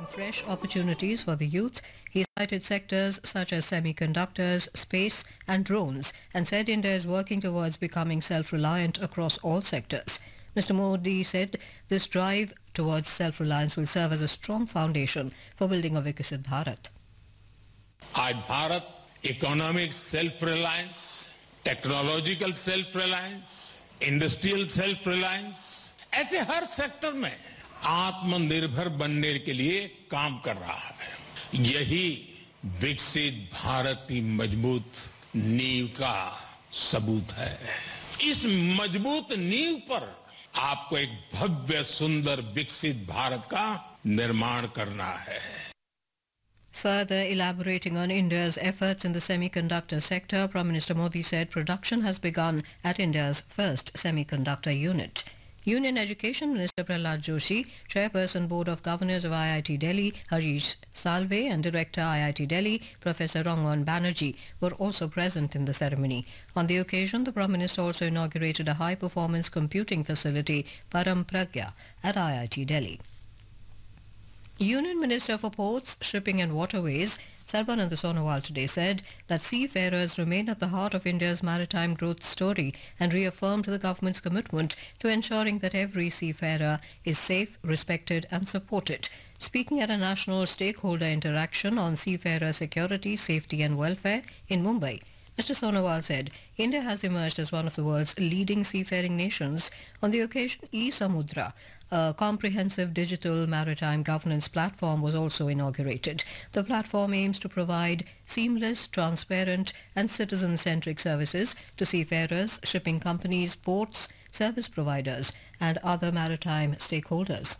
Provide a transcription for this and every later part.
providing fresh opportunities for the youth. He cited sectors such as semiconductors, space and drones and said India is working towards becoming self-reliant across all sectors. Mr. Modi said this drive towards self-reliance will serve as a strong foundation for building a Viksit Bharat. आज Bharat economic self reliance, technological self reliance, industrial self reliance, ऐसे हर sector में आत्मनिर्भर बनने के लिए काम कर रहा है। यही विकसित भारत की मजबूत नींव का सबूत है। इस मजबूत नींव पर आपको एक भव्य सुंदर विकसित भारत का निर्माण करना है। Further elaborating on India's efforts in the semiconductor sector, Prime Minister Modi said production has begun at India's first semiconductor unit. Union Education Minister Prahlad Joshi, Chairperson Board of Governors of IIT Delhi, Harish Salve, and Director IIT Delhi, Professor Rangan Banerjee, were also present in the ceremony. On the occasion, the Prime Minister also inaugurated a high-performance computing facility, Param Pragya, at IIT Delhi. Union Minister for Ports, Shipping and Waterways, Sarbanand Sonowal today said that seafarers remain at the heart of India's maritime growth story and reaffirmed the government's commitment to ensuring that every seafarer is safe, respected and supported. Speaking at a national stakeholder interaction on seafarer security, safety and welfare in Mumbai, Mr. Sonowal said India has emerged as one of the world's leading seafaring nations. On the occasion, e-Samudra, a comprehensive digital maritime governance platform, was also inaugurated. The platform aims to provide seamless, transparent and citizen-centric services to seafarers, shipping companies, ports, service providers and other maritime stakeholders.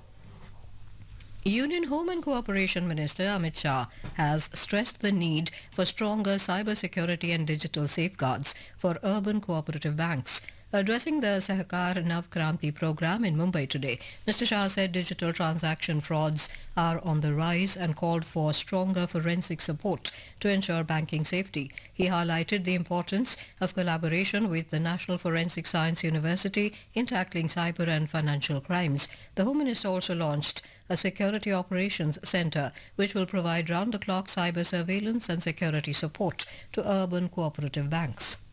Union Home and Cooperation Minister Amit Shah has stressed the need for stronger cybersecurity and digital safeguards for urban cooperative banks. Addressing the Sahakar Navkranti program in Mumbai today, Mr. Shah said digital transaction frauds are on the rise and called for stronger forensic support to ensure banking safety. He highlighted the importance of collaboration with the National Forensic Science University in tackling cyber and financial crimes. The Home Minister also launched a Security Operations Centre which will provide round-the-clock cyber surveillance and security support to urban cooperative banks.